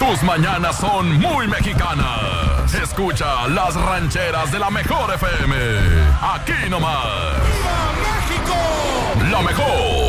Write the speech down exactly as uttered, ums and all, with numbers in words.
Tus mañanas son muy mexicanas. Escucha las rancheras de la mejor F M. Aquí nomás. ¡Viva México! La mejor.